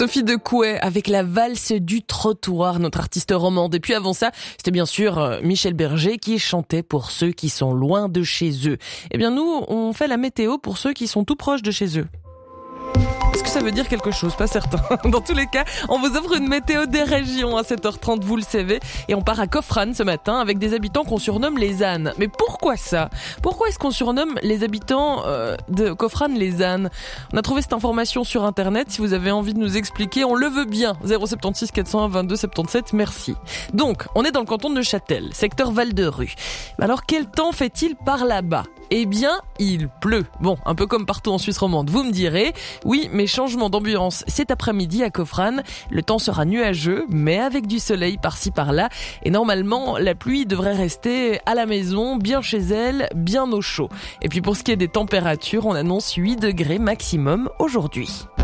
Sophie Decouet avec la valse du trottoir, notre artiste romande. Et puis avant ça, c'était bien sûr Michel Berger qui chantait pour ceux qui sont loin de chez eux. Eh bien nous, on fait la météo pour ceux qui sont tout proches de chez eux. Est-ce que ça veut dire quelque chose? Pas certain. Dans tous les cas, on vous offre une météo des régions à 7h30, vous le savez. Et on part à Cofrane ce matin avec des habitants qu'on surnomme les ânes. Mais pourquoi ça? Pourquoi est-ce qu'on surnomme les habitants de Cofrane les ânes? On a trouvé cette information sur Internet. Si vous avez envie de nous expliquer, on le veut bien. 076 401 22 77, merci. Donc, on est dans le canton de Neuchâtel, secteur Val-de-Rue. Alors, quel temps fait-il par là-bas? Eh bien, il pleut. Bon, un peu comme partout en Suisse romande, vous me direz. Oui, mais changement d'ambiance cet après-midi à Cofrane. Le temps sera nuageux, mais avec du soleil par-ci par-là. Et normalement, la pluie devrait rester à la maison, bien chez elle, bien au chaud. Et puis pour ce qui est des températures, on annonce 8 degrés maximum aujourd'hui.